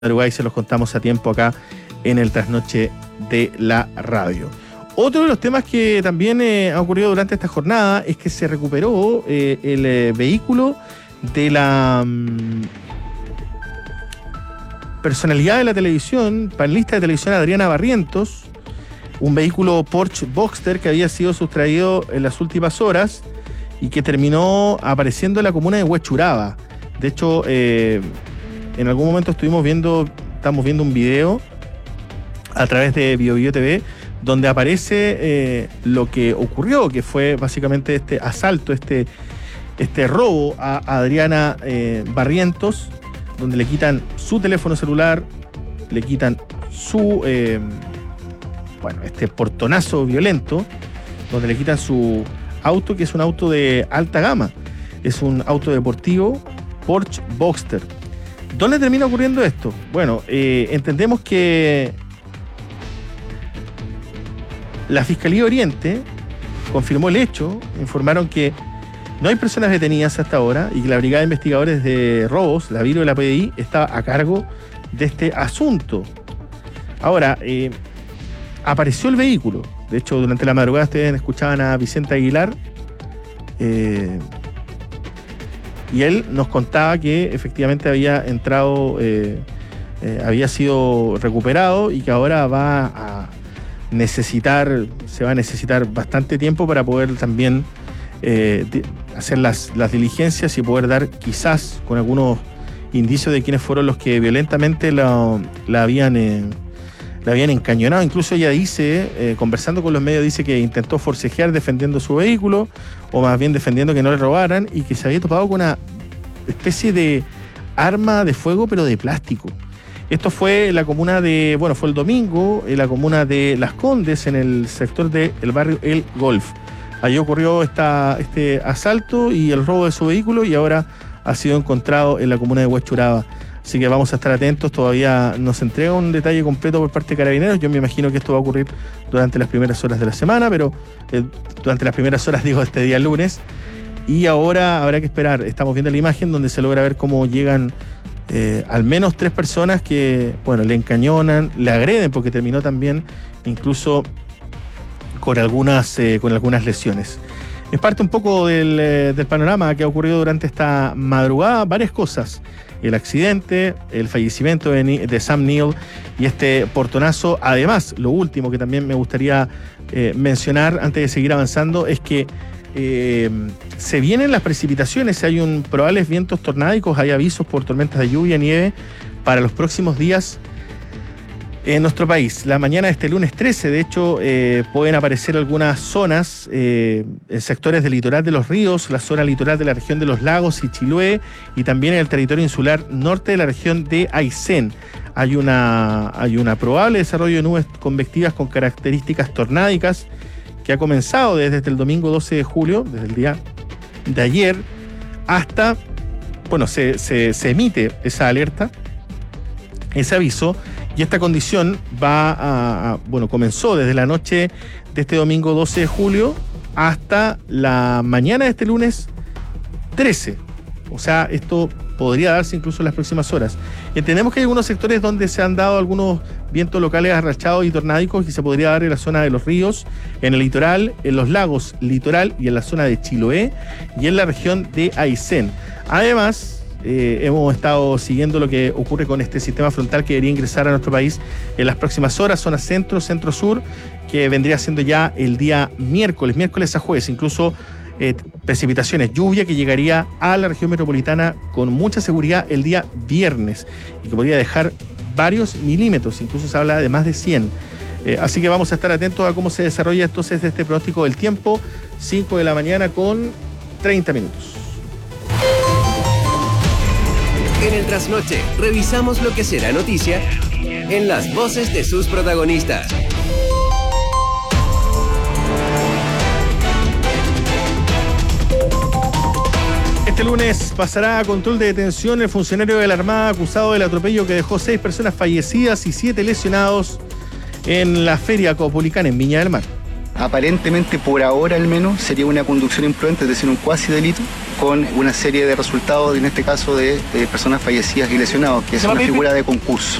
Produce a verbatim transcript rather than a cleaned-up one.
madrugada y se los contamos a tiempo acá en el Trasnoche de la Radio. Otro de los temas que también eh, ha ocurrido durante esta jornada es que se recuperó eh, el eh, vehículo de la um, personalidad de la televisión, panelista de televisión Adriana Barrientos, un vehículo Porsche Boxster que había sido sustraído en las últimas horas y que terminó apareciendo en la comuna de Huechuraba. De hecho, eh, en algún momento estuvimos viendo, estamos viendo un video a través de BioBio T V, donde aparece eh, lo que ocurrió, que fue básicamente este asalto, este, este robo a Adriana eh, Barrientos, donde le quitan su teléfono celular, le quitan su, eh, bueno, este portonazo violento, donde le quitan su auto, que es un auto de alta gama, es un auto deportivo Porsche Boxster. ¿Dónde termina ocurriendo esto? Bueno, eh, entendemos que la Fiscalía Oriente confirmó el hecho, informaron que no hay personas detenidas hasta ahora y que la Brigada de Investigadores de Robos, la Viro de la P D I, está a cargo de este asunto. Ahora, eh, apareció el vehículo. De hecho, durante la madrugada ustedes escuchaban a Vicente Aguilar, eh, y él nos contaba que efectivamente había entrado, eh, eh, había sido recuperado y que ahora va a necesitar, se va a necesitar bastante tiempo para poder también eh, hacer las, las diligencias y poder dar quizás con algunos indicios de quiénes fueron los que violentamente la, la habían eh, la habían encañonado. Incluso ella dice, eh, conversando con los medios, dice que intentó forcejear defendiendo su vehículo, o más bien defendiendo que no le robaran, y que se había topado con una especie de arma de fuego, pero de plástico. Esto fue en la comuna de, bueno, fue el domingo, en la comuna de Las Condes, en el sector del barrio El Golf. Allí ocurrió esta, este asalto y el robo de su vehículo, y ahora ha sido encontrado en la comuna de Huechuraba. Así que vamos a estar atentos, todavía no se entrega un detalle completo por parte de Carabineros. Yo me imagino que esto va a ocurrir durante las primeras horas de la semana, pero eh, durante las primeras horas, digo, este día lunes. Y ahora habrá que esperar. Estamos viendo la imagen donde se logra ver cómo llegan eh, al menos tres personas que, bueno, le encañonan, le agreden, porque terminó también incluso con algunas, eh, con algunas lesiones. Es parte un poco del, eh, del panorama que ha ocurrido durante esta madrugada, varias cosas. El accidente, el fallecimiento de, de Sam Neill y este portonazo. Además, lo último que también me gustaría eh, mencionar antes de seguir avanzando es que eh, se vienen las precipitaciones, hay un probables vientos tornádicos, hay avisos por tormentas de lluvia, nieve para los próximos días en nuestro país. La mañana de este lunes trece, de hecho, eh, pueden aparecer algunas zonas, eh, en sectores del litoral de los ríos, la zona litoral de la región de los lagos y Chiloé, y también en el territorio insular norte de la región de Aysén. Hay una, hay una probable desarrollo de nubes convectivas con características tornádicas que ha comenzado desde el domingo doce de julio, desde el día de ayer, hasta, bueno, se, se, se emite esa alerta, ese aviso. Y esta condición va a, a, bueno, comenzó desde la noche de este domingo doce de julio hasta la mañana de este lunes trece. O sea, esto podría darse incluso en las próximas horas. Entendemos que hay algunos sectores donde se han dado algunos vientos locales arrachados y tornádicos que se podría dar en la zona de los ríos, en el litoral, en los lagos litoral y en la zona de Chiloé y en la región de Aysén. Además, Eh, hemos estado siguiendo lo que ocurre con este sistema frontal que debería ingresar a nuestro país en las próximas horas, zona centro, centro-sur, que vendría siendo ya el día miércoles, miércoles a jueves, incluso eh, precipitaciones, lluvia que llegaría a la región metropolitana con mucha seguridad el día viernes y que podría dejar varios milímetros, incluso se habla de más de cien. Eh, así que vamos a estar atentos a cómo se desarrolla entonces este pronóstico del tiempo, cinco de la mañana con treinta minutos. En el Trasnoche, revisamos lo que será noticia en las voces de sus protagonistas. Este lunes pasará a control de detención el funcionario de la Armada acusado del atropello que dejó seis personas fallecidas y siete lesionados en la Feria Caupolicán en Viña del Mar. Aparentemente, por ahora al menos, sería una conducción imprudente, es decir, un cuasi delito, con una serie de resultados, en este caso de, de personas fallecidas y lesionados, que es una figura de concurso.